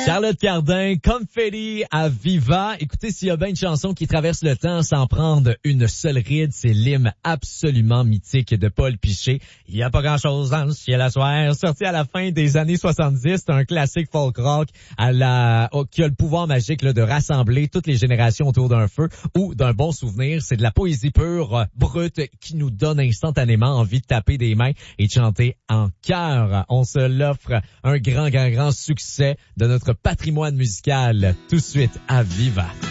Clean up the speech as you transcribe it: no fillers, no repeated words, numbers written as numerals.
Charlotte Cardin, Confetti à Viva. Écoutez, s'il y a bien une chanson qui traverse le temps sans prendre une seule ride, c'est l'hymne absolument mythique de Paul Piché. Il n'y a pas grand-chose dans le ciel à soir. Sorti à la fin des années 70, c'est un classique folk rock qui a le pouvoir magique là, de rassembler toutes les générations autour d'un feu ou d'un bon souvenir. C'est de la poésie pure, brute, qui nous donne instantanément envie de taper des mains et de chanter en chœur. On se l'offre, un grand succès de notre patrimoine musical tout de suite à Viva.